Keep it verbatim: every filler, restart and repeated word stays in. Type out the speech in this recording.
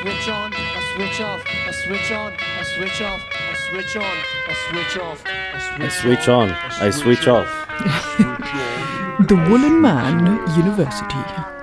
switch on, a switch off, a switch on, a switch off, a switch on, a switch off, I switch on, I switch off. The Woolen Man University.